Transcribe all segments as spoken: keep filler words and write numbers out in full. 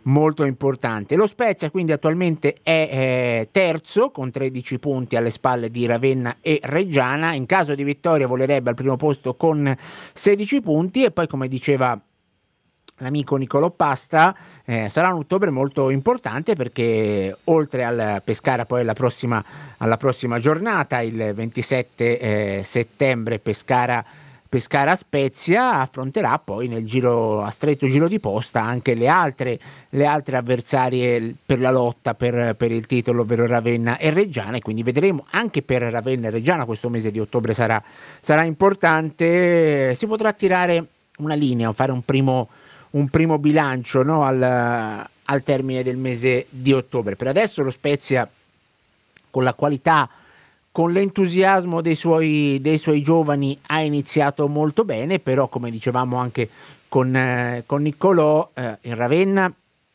molto importante. Lo Spezia quindi attualmente è eh, terzo con tredici punti alle spalle di Ravenna e Reggiana. In caso di vittoria volerebbe al primo posto con sedici punti, e poi, come diceva l'amico Nicolò Pasta, eh, sarà un ottobre molto importante, perché oltre al Pescara poi alla prossima, alla prossima giornata, il ventisette eh, settembre, Pescara Pescara Spezia, affronterà poi nel giro a stretto giro di posta anche le altre, le altre avversarie per la lotta per, per il titolo, ovvero Ravenna e Reggiana, e quindi vedremo anche per Ravenna e Reggiana questo mese di ottobre sarà, sarà importante. Si potrà tirare una linea, fare un primo un primo bilancio, no, al, al termine del mese di ottobre. Per adesso lo Spezia, con la qualità, con l'entusiasmo dei suoi, dei suoi giovani, ha iniziato molto bene, però come dicevamo anche con, eh, con Niccolò, eh, il Ravenna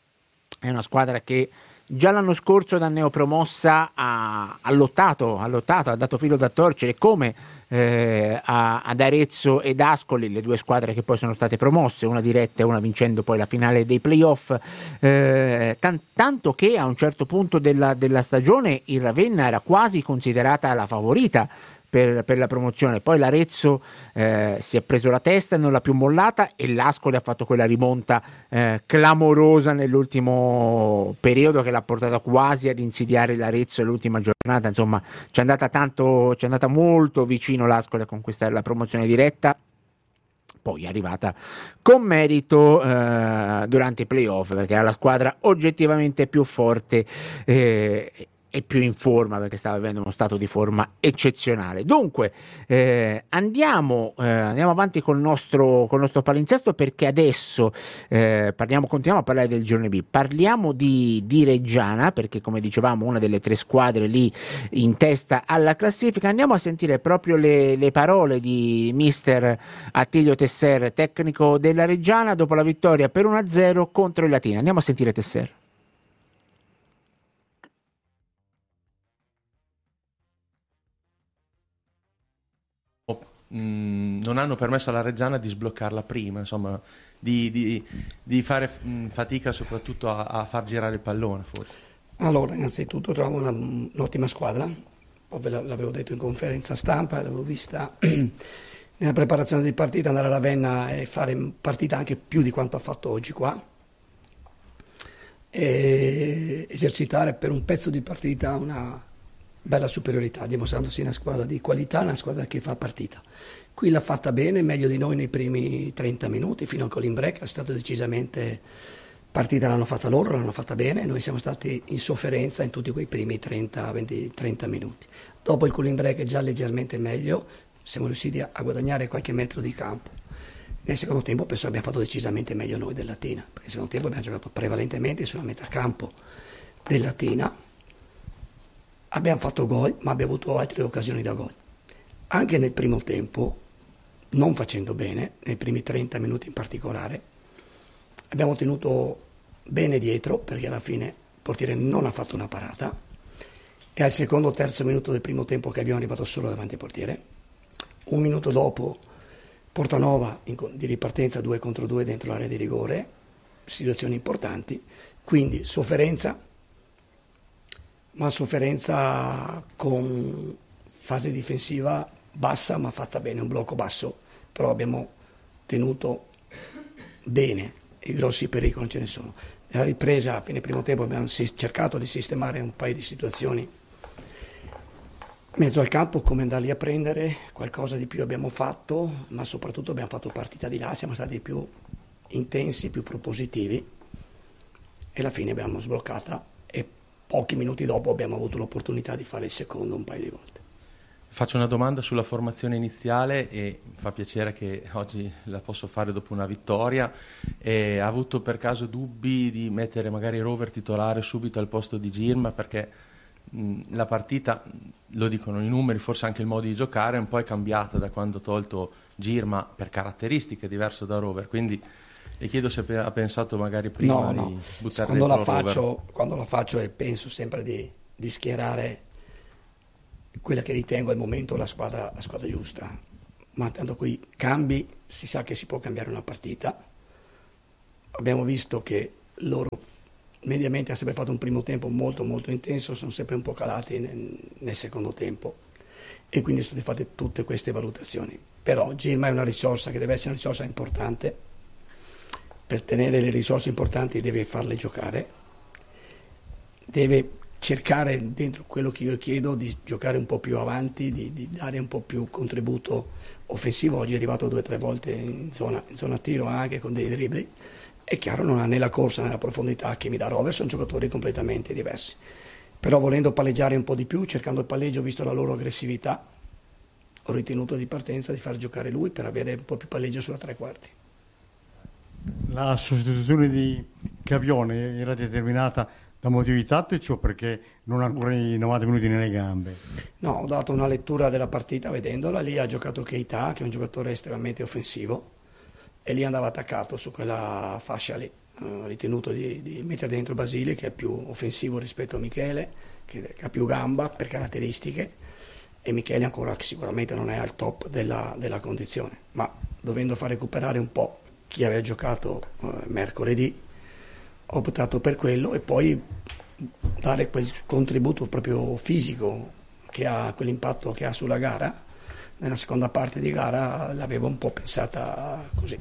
è una squadra che già l'anno scorso da neopromossa ha, ha lottato, ha lottato, ha dato filo da torcere, come eh, a, ad Arezzo ed Ascoli, le due squadre che poi sono state promosse, una diretta e una vincendo poi la finale dei playoff, eh, tan, tanto che a un certo punto della, della stagione il Ravenna era quasi considerata la favorita Per, per la promozione. Poi l'Arezzo eh, si è preso la testa e non l'ha più mollata, e l'Ascoli ha fatto quella rimonta eh, clamorosa nell'ultimo periodo che l'ha portata quasi ad insidiare l'Arezzo l'ultima giornata. Insomma, ci è andata tanto, ci è andata molto vicino l'Ascoli a conquistare la promozione diretta. Poi è arrivata con merito eh, durante i playoff, perché era la squadra oggettivamente più forte eh, e più in forma, perché stava vivendo uno stato di forma eccezionale. Dunque eh, andiamo, eh, andiamo avanti col nostro, col nostro palinsesto, perché adesso eh, parliamo, continuiamo a parlare del girone B, parliamo di, di Reggiana, perché come dicevamo una delle tre squadre lì in testa alla classifica. Andiamo a sentire proprio le, le parole di mister Attilio Tesser, tecnico della Reggiana, dopo la vittoria per uno a zero contro il Latina. Andiamo a sentire Tesser. Non hanno permesso alla Reggiana di sbloccarla prima, insomma, di, di, di fare mh, fatica soprattutto a, a far girare il pallone, forse. Allora, innanzitutto trovo una, un'ottima squadra, poi ve l'avevo detto in conferenza stampa, l'avevo vista nella preparazione di partita, andare a Ravenna e fare partita anche più di quanto ha fatto oggi qua, e esercitare per un pezzo di partita una bella superiorità, dimostrandosi una squadra di qualità, una squadra che fa partita. Qui l'ha fatta bene, meglio di noi nei primi trenta minuti, fino al cooling break, è stato decisamente partita, l'hanno fatta loro, l'hanno fatta bene, noi siamo stati in sofferenza in tutti quei primi trenta venti trenta minuti. Dopo il cooling break già leggermente meglio, siamo riusciti a guadagnare qualche metro di campo. Nel secondo tempo penso abbiamo fatto decisamente meglio noi del Latina, perché nel secondo tempo abbiamo giocato prevalentemente sulla metà campo del Latina. Abbiamo fatto gol, ma abbiamo avuto altre occasioni da gol. Anche nel primo tempo, non facendo bene, nei primi trenta minuti in particolare, abbiamo tenuto bene dietro, perché alla fine il portiere non ha fatto una parata, e al secondo o terzo minuto del primo tempo che abbiamo arrivato solo davanti al portiere. Un minuto dopo, Portanova in, di ripartenza due contro due dentro l'area di rigore, situazioni importanti, quindi sofferenza, ma sofferenza con fase difensiva bassa ma fatta bene, un blocco basso, però abbiamo tenuto bene, i grossi pericoli non ce ne sono. Nella ripresa a fine primo tempo abbiamo cercato di sistemare un paio di situazioni mezzo al campo, come andarli a prendere, qualcosa di più abbiamo fatto, ma soprattutto abbiamo fatto partita di là, siamo stati più intensi, più propositivi, e alla fine abbiamo sbloccata, e pochi minuti dopo abbiamo avuto l'opportunità di fare il secondo un paio di volte. Faccio una domanda sulla formazione iniziale, e fa piacere che oggi la posso fare dopo una vittoria. E ha avuto per caso dubbi di mettere magari Rover titolare subito al posto di Girma, perché mh, la partita, lo dicono i numeri, forse anche il modo di giocare, un po' è cambiata da quando ha tolto Girma per caratteristiche diverso da Rover, quindi le chiedo se ha pensato magari prima no, no. di buttare quando dentro la faccio, Rover. Quando la faccio e penso sempre di, di schierare quella che ritengo al momento la squadra, la squadra giusta, ma tanto qui cambi, si sa che si può cambiare una partita. Abbiamo visto che loro mediamente ha sempre fatto un primo tempo molto molto intenso, sono sempre un po' calati nel, nel secondo tempo e quindi sono state fatte tutte queste valutazioni. Però Girma è una risorsa che deve essere una risorsa importante, per tenere le risorse importanti deve farle giocare, deve cercare dentro quello che io chiedo di giocare un po' più avanti, di, di dare un po' più contributo offensivo. Oggi è arrivato due o tre volte in zona, in zona tiro anche con dei dribbli. È chiaro, non ha né la corsa né la profondità che mi dà Rovers, sono giocatori completamente diversi. Però volendo palleggiare un po' di più, cercando il palleggio, visto la loro aggressività, ho ritenuto di partenza di far giocare lui per avere un po' più palleggio sulla tre quarti. La sostituzione di Cavione era determinata da motivi tattici o perché non ha ancora i novanta minuti nelle gambe? No, ho dato una lettura della partita vedendola, lì ha giocato Keita, che è un giocatore estremamente offensivo, e lì andava attaccato su quella fascia lì. Ho ritenuto di, di mettere dentro Basile, che è più offensivo rispetto a Michele, che ha più gamba per caratteristiche, e Michele ancora sicuramente non è al top della, della condizione, ma dovendo far recuperare un po' chi aveva giocato eh, mercoledì, ho optato per quello e poi dare quel contributo proprio fisico che ha, quell'impatto che ha sulla gara. Nella seconda parte di gara l'avevo un po' pensata così.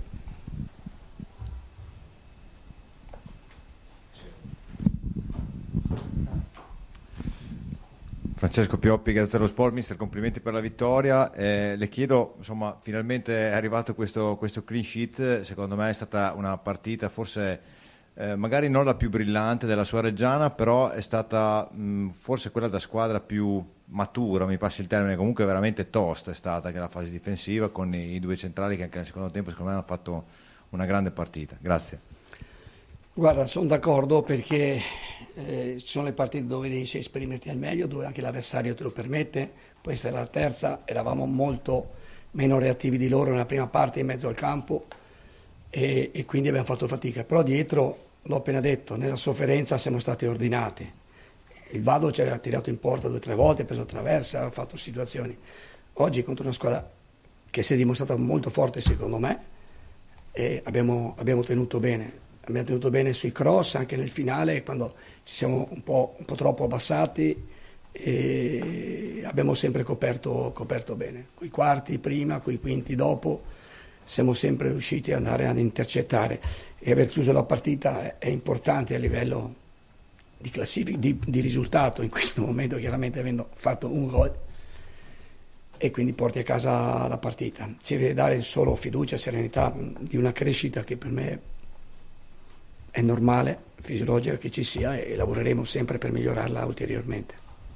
Francesco Pioppi, Gazzetta dello Sport. Mister, complimenti per la vittoria. Eh, le chiedo, insomma, finalmente è arrivato questo, questo clean sheet. Secondo me è stata una partita forse eh, magari non la più brillante della sua Reggiana, però è stata mh, forse quella da squadra più matura, mi passi il termine, comunque veramente tosta è stata che la fase difensiva, con i, i due centrali che anche nel secondo tempo secondo me hanno fatto una grande partita. Grazie. Guarda, sono d'accordo perché eh, ci sono le partite dove riesci a esprimerti al meglio, dove anche l'avversario te lo permette. Questa è la terza, eravamo molto meno reattivi di loro nella prima parte in mezzo al campo e, e quindi abbiamo fatto fatica. Però dietro, l'ho appena detto, nella sofferenza siamo stati ordinati. Il Vado ci ha tirato in porta due o tre volte, ha preso traversa, ha fatto situazioni. Oggi contro una squadra che si è dimostrata molto forte secondo me e abbiamo, abbiamo tenuto bene. Abbiamo tenuto bene sui cross anche nel finale, quando ci siamo un po', un po' troppo abbassati, e abbiamo sempre coperto, coperto bene. Coi quarti prima, coi quinti dopo, siamo sempre riusciti ad andare ad intercettare e aver chiuso la partita è, è importante a livello di classifica, di, di risultato in questo momento, chiaramente avendo fatto un gol e quindi porti a casa la partita. Ci deve dare solo fiducia, serenità di una crescita che per me è normale, fisiologica che ci sia e lavoreremo sempre per migliorarla ulteriormente.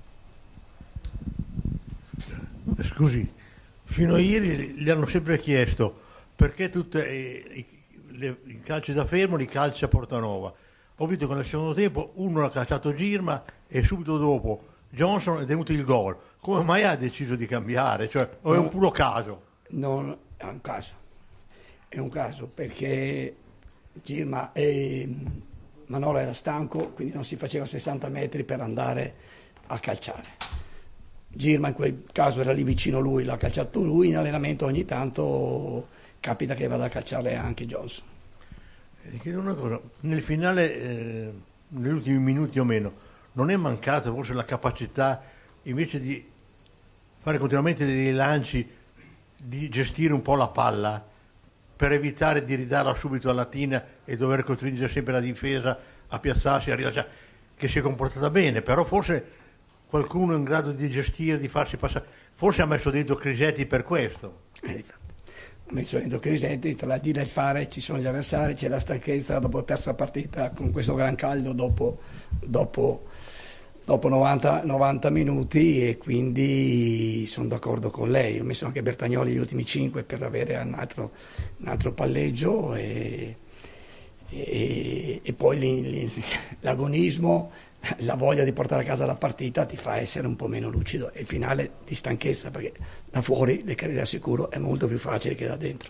Scusi, fino a ieri gli hanno sempre chiesto perché tutti i, i, i calci da fermo li calcia Portanova. Ho visto che nel secondo tempo uno ha calciato Girma e subito dopo Johnson è venuto il gol. Come mai ha deciso di cambiare? Cioè, o è un puro caso? Non è un caso, è un caso perché Girma e Manolo era stanco, quindi non si faceva sessanta metri per andare a calciare. Girma in quel caso era lì vicino lui, l'ha calciato lui, in allenamento ogni tanto capita che vada a calciare anche Johnson. E chiedo una cosa, nel finale, eh, negli ultimi minuti o meno, non è mancata forse la capacità, invece di fare continuamente dei lanci, di gestire un po' la palla, per evitare di ridarla subito alla Latina e dover costringere sempre la difesa a piazzarsi, a rilanciare, che si è comportata bene, però forse qualcuno è in grado di gestire, di farsi passare, forse ha messo dentro Crisetti per questo. Eh, infatti, ha messo dentro Crisetti, tra la dire e il fare ci sono gli avversari, c'è la stanchezza dopo terza partita con questo gran caldo dopo, dopo, dopo novanta, novanta minuti e quindi sono d'accordo con lei. Ho messo anche Bertagnoli gli ultimi cinque per avere un altro, un altro palleggio e, e, e poi li, li, l'agonismo, la voglia di portare a casa la partita ti fa essere un po' meno lucido e il finale di stanchezza, perché da fuori le carriere a sicuro è molto più facile che da dentro.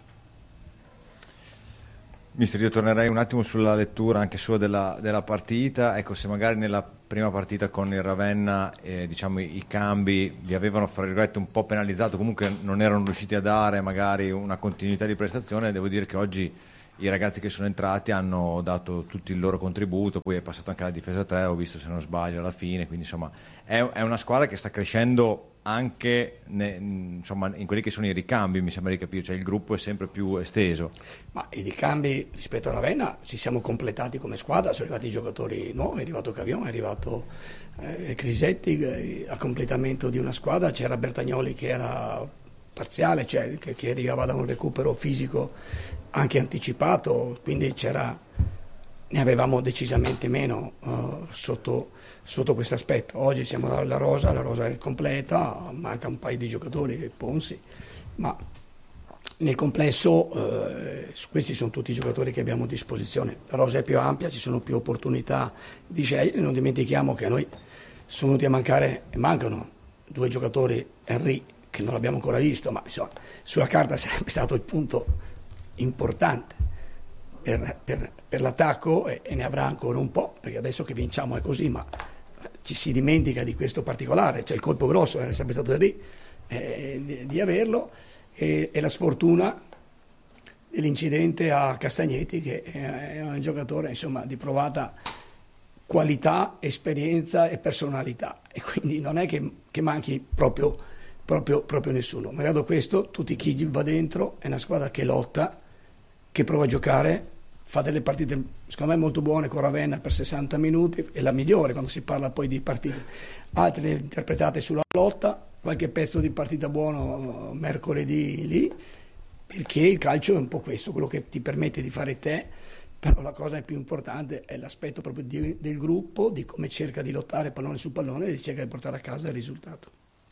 Mister, io tornerei un attimo sulla lettura anche sua della, della partita. Ecco, se magari nella prima partita con il Ravenna eh, diciamo, i, i cambi vi avevano fra virgolette un po' penalizzato, comunque non erano riusciti a dare magari una continuità di prestazione, devo dire che oggi i ragazzi che sono entrati hanno dato tutto il loro contributo, poi è passato anche la difesa tre, ho visto se non sbaglio alla fine, quindi insomma è, è una squadra che sta crescendo anche ne, insomma, in quelli che sono i ricambi, mi sembra di capire, cioè il gruppo è sempre più esteso. Ma i ricambi rispetto a Ravenna ci siamo completati come squadra, sono arrivati i giocatori nuovi, è arrivato Cavion, è arrivato eh, Crisetti, eh, a completamento di una squadra c'era Bertagnoli che era parziale, cioè che, che arrivava da un recupero fisico anche anticipato, quindi c'era, ne avevamo decisamente meno uh, sotto, sotto questo aspetto. Oggi siamo alla rosa, la rosa è completa, manca un paio di giocatori, Ponzi, ma nel complesso eh, questi sono tutti i giocatori che abbiamo a disposizione. La rosa è più ampia, ci sono più opportunità di scegliere, non dimentichiamo che a noi sono venuti a mancare e mancano due giocatori, Henry, che non l'abbiamo ancora visto, ma insomma sulla carta sarebbe stato il punto importante per, per, per l'attacco e, e ne avrà ancora un po', perché adesso che vinciamo è così, ma ci si dimentica di questo particolare, cioè il colpo grosso era sempre stato lì, eh, di, di averlo, e, e la sfortuna dell'incidente a Castagnetti, che è un giocatore insomma di provata qualità, esperienza e personalità, e quindi non è che, che manchi proprio, proprio, proprio nessuno. Malgrado questo, tutti chi va dentro è una squadra che lotta, che prova a giocare, fa delle partite secondo me molto buone con Ravenna per sessanta minuti, è la migliore quando si parla poi di partite, altre interpretate sulla lotta, qualche pezzo di partita buono mercoledì lì, perché il calcio è un po' questo, quello che ti permette di fare te, però la cosa più importante è l'aspetto proprio di, del gruppo, di come cerca di lottare pallone su pallone e cerca di portare a casa il risultato.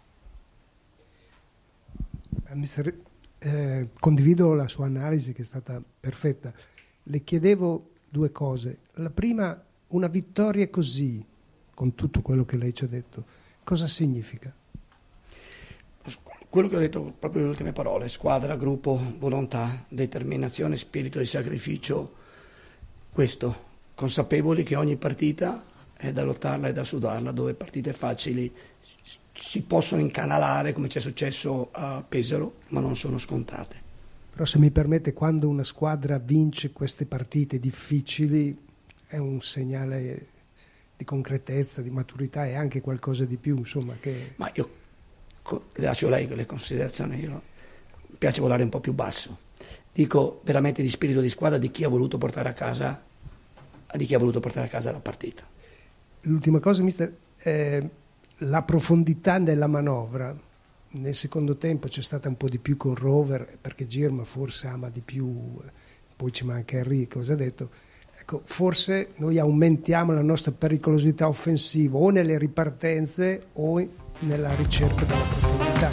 Mister, eh, condivido la sua analisi che è stata perfetta. Le chiedevo due cose. La prima, una vittoria così, con tutto quello che lei ci ha detto, cosa significa? Quello che ho detto proprio le ultime parole: squadra, gruppo, volontà, determinazione, spirito di sacrificio. Questo, consapevoli che ogni partita è da lottarla e da sudarla, dove partite facili si possono incanalare come ci è successo a Pesaro, ma non sono scontate. Però se mi permette, quando una squadra vince queste partite difficili è un segnale di concretezza, di maturità e anche qualcosa di più, insomma, che... Ma io lascio lei le considerazioni, io mi piace volare un po' più basso. Dico veramente di spirito di squadra di chi ha voluto portare a casa di chi ha voluto portare a casa la partita. L'ultima cosa, mister, eh, la profondità della manovra. Nel secondo tempo c'è stata un po' di più con Rover, perché Girma forse ama di più, poi ci manca Henry, cosa ha detto. Ecco, forse noi aumentiamo la nostra pericolosità offensiva o nelle ripartenze o nella ricerca della profondità.